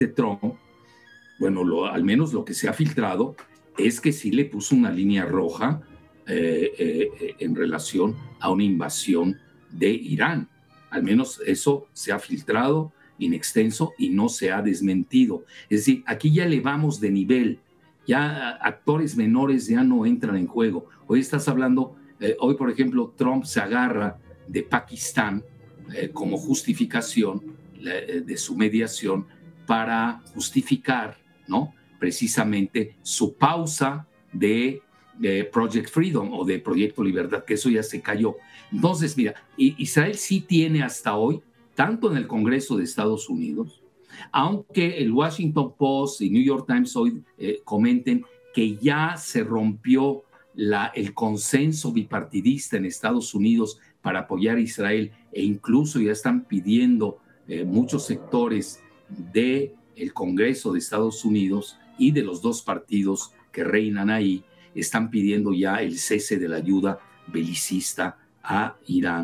Trump, bueno, al menos lo que se ha filtrado es que sí le puso una línea roja en relación a una invasión de Irán. Al menos eso se ha filtrado in extenso y no se ha desmentido. Es decir, aquí ya elevamos de nivel, ya actores menores ya no entran en juego. Hoy estás hablando, hoy por ejemplo, Trump se agarra de Pakistán como justificación de su mediación para justificar, ¿no?, precisamente su pausa de Project Freedom o de Proyecto Libertad, que eso ya se cayó. Entonces, mira, Israel sí tiene hasta hoy, tanto en el Congreso de Estados Unidos, aunque el Washington Post y New York Times hoy comenten que ya se rompió el consenso bipartidista en Estados Unidos para apoyar a Israel, e incluso ya están pidiendo muchos sectores del Congreso de Estados Unidos y de los dos partidos que reinan ahí, están pidiendo ya el cese de la ayuda belicista a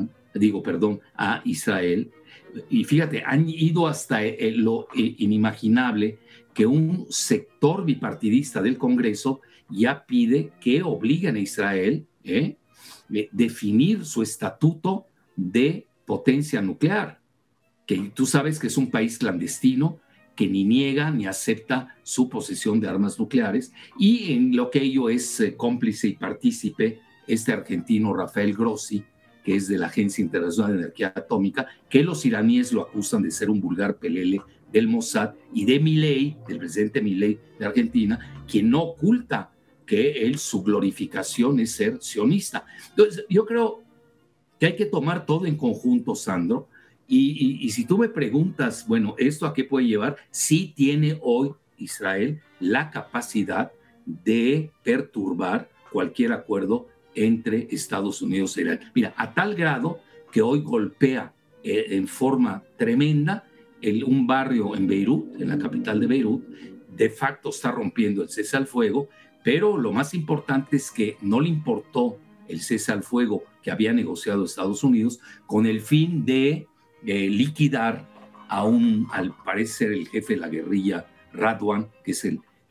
a Israel. Y fíjate, han ido hasta lo inimaginable que un sector bipartidista del Congreso ya pide que obliguen a Israel definir su estatuto de potencia nuclear, que tú sabes que es un país clandestino que ni niega ni acepta su posesión de armas nucleares, y en lo que ello es cómplice y partícipe este argentino Rafael Grossi, que es de la Agencia Internacional de Energía Atómica, que los iraníes lo acusan de ser un vulgar pelele del Mossad, y de Milei, del presidente Milei de Argentina, quien no oculta que su glorificación es ser sionista. Entonces, yo creo que hay que tomar todo en conjunto, Sandro, y si tú me preguntas, bueno, ¿esto a qué puede llevar? Sí tiene hoy Israel la capacidad de perturbar cualquier acuerdo entre Estados Unidos e Irán. Mira, a tal grado que hoy golpea en forma tremenda un barrio en Beirut, en la capital de Beirut, de facto está rompiendo el cese al fuego, pero lo más importante es que no le importó el cese al fuego que había negociado Estados Unidos con el fin de liquidar al parecer el jefe de la guerrilla, Radwan, que es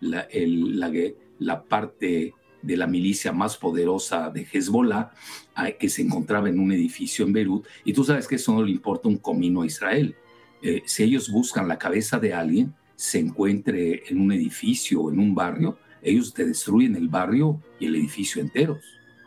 la parte de la milicia más poderosa de Hezbollah, que se encontraba en un edificio en Beirut. Y tú sabes que eso no le importa un comino a Israel. Si ellos buscan la cabeza de alguien, se encuentre en un edificio o en un barrio, ellos te destruyen el barrio y el edificio enteros.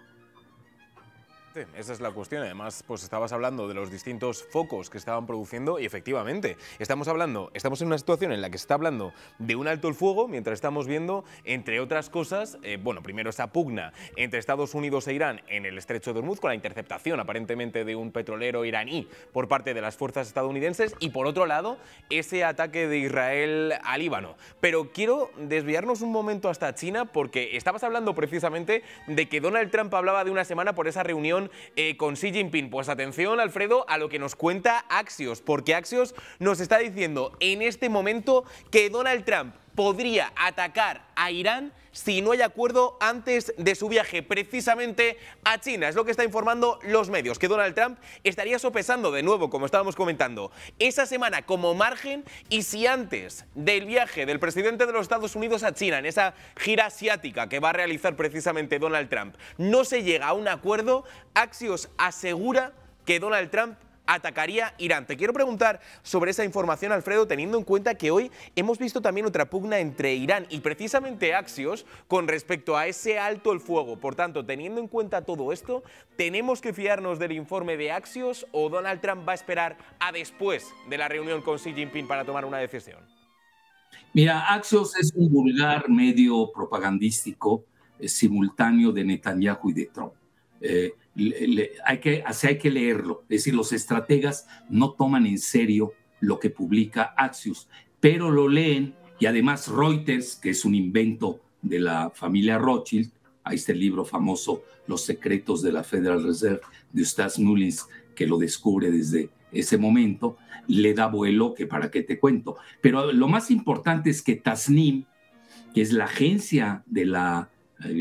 Esa es la cuestión. Además, pues estabas hablando de los distintos focos que estaban produciendo y efectivamente estamos en una situación en la que se está hablando de un alto el fuego mientras estamos viendo, entre otras cosas, primero esa pugna entre Estados Unidos e Irán en el estrecho de Hormuz con la interceptación aparentemente de un petrolero iraní por parte de las fuerzas estadounidenses, y por otro lado ese ataque de Israel al Líbano. Pero quiero desviarnos un momento hasta China, porque estabas hablando precisamente de que Donald Trump hablaba de una semana por esa reunión con Xi Jinping. Pues atención, Alfredo, a lo que nos cuenta Axios, porque Axios nos está diciendo en este momento que Donald Trump podría atacar a Irán si no hay acuerdo antes de su viaje precisamente a China. Es lo que está informando los medios, que Donald Trump estaría sopesando de nuevo, como estábamos comentando, esa semana como margen, y si antes del viaje del presidente de los Estados Unidos a China, en esa gira asiática que va a realizar precisamente Donald Trump, no se llega a un acuerdo, Axios asegura que Donald Trump atacaría Irán. Te quiero preguntar sobre esa información, Alfredo, teniendo en cuenta que hoy hemos visto también otra pugna entre Irán y precisamente Axios con respecto a ese alto el fuego. Por tanto, teniendo en cuenta todo esto, ¿tenemos que fiarnos del informe de Axios o Donald Trump va a esperar a después de la reunión con Xi Jinping para tomar una decisión? Mira, Axios es un vulgar medio propagandístico simultáneo de Netanyahu y de Trump. Hay que leerlo. Es decir, los estrategas no toman en serio lo que publica Axios, pero lo leen, y además Reuters, que es un invento de la familia Rothschild, ahí está el libro famoso Los secretos de la Federal Reserve de Eustace Mullins, que lo descubre desde ese momento, le da vuelo, que para qué te cuento. Pero lo más importante es que Tasnim, que es la agencia de la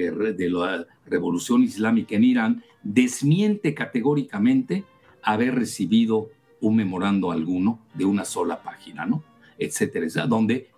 Revolución Islámica en Irán, desmiente categóricamente haber recibido un memorando alguno de una sola página, ¿no? etcétera, donde